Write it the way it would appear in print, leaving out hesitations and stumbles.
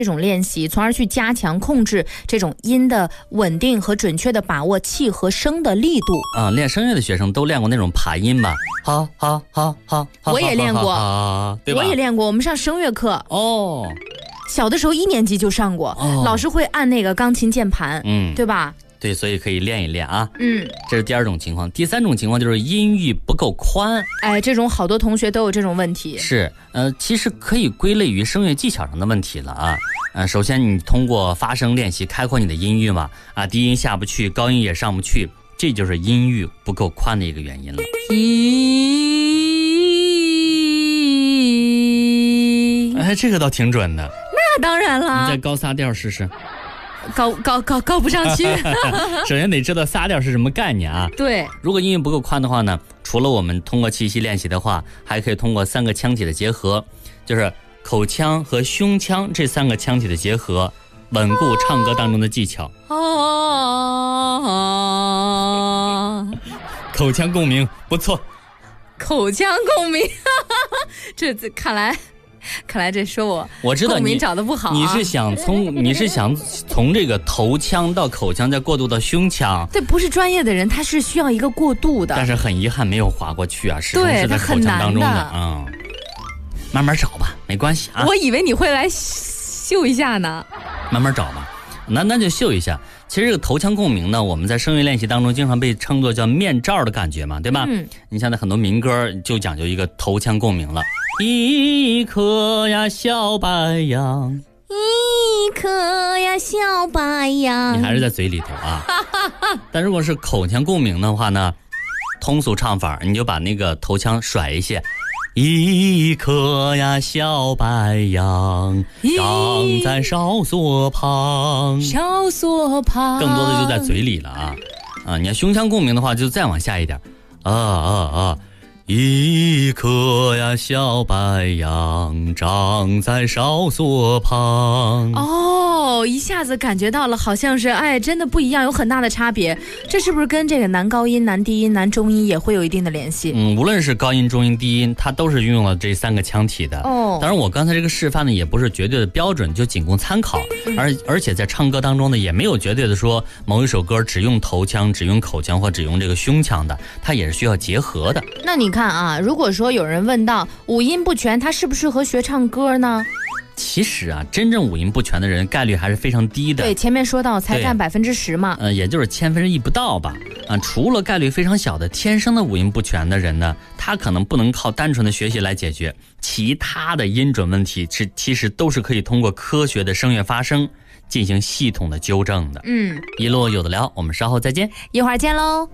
这种练习，从而去加强控制这种音的稳定和准确的把握气和声的力度。 练声乐的学生都练过那种爬音吧？好， 我也练过， 对吧？ 我也练过，我们上声乐课。小的时候1年级就上过，老师会按那个钢琴键盘，对吧？ 对，所以可以练一练啊。这是第2种情况。第3种情况就是音域不够宽。 这种好多同学都有这种问题。 是，其实可以归类于声乐技巧上的问题了啊。首先你通过发声练习开阔你的音域嘛，低音下不去，高音也上不去，这就是音域不够宽的一个原因了。这个倒挺准的。 那当然了。 你再高撒调试试。 高不上去。 首先得知道撒调是什么概念啊。 对， 如果音域不够宽的话呢，除了我们通过气息练习的话，还可以通过3个腔体的结合，就是口腔和胸腔这3个腔体的结合，稳固唱歌当中的技巧。口腔共鸣不错。 口腔共鸣。这看来这说我知道共鸣找得不好。 你是想从这个头腔到口腔再过渡到胸腔。 对，不是专业的人他是需要一个过渡的。 但是很遗憾没有滑过去啊，始终是在口腔当中的。慢慢找吧，没关系啊。 我以为你会来秀一下呢。 慢慢找吧，那就秀一下。其实这个头腔共鸣呢，我们在声乐练习当中经常被称作叫面罩的感觉嘛，对吧？你像在很多民歌就讲究一个头腔共鸣了。一颗呀小白杨， 一颗呀小白杨， 你还是在嘴里头啊。但如果是口腔共鸣的话呢，通俗唱法你就把那个头腔甩一些。一颗呀小白杨，长在哨所旁。 哨所旁， 更多的就在嘴里了啊。你要胸腔共鸣的话，就再往下一点。一颗呀小白杨，长在哨所旁。 一下子感觉到了，好像是真的不一样，有很大的差别。这是不是跟这个男高音、男低音、男中音也会有一定的联系？ 无论是高音、中音、低音，它都是运用了这3个腔体的。当然我刚才这个示范呢，也不是绝对的标准，就仅供参考。而且在唱歌当中呢，也没有绝对的说某一首歌只用头腔、只用口腔或只用这个胸腔的，它也是需要结合的。 那你看啊，如果说有人问到五音不全，他适不适合学唱歌呢？ 其实啊，真正五音不全的人概率还是非常低的。 对，前面说到才占10%嘛。 也就是1/1000不到吧。除了概率非常小的天生的五音不全的人呢，他可能不能靠单纯的学习来解决，其他的音准问题其实都是可以通过科学的声乐发声进行系统的纠正的。一路有的聊，我们稍后再见， 一会儿见喽。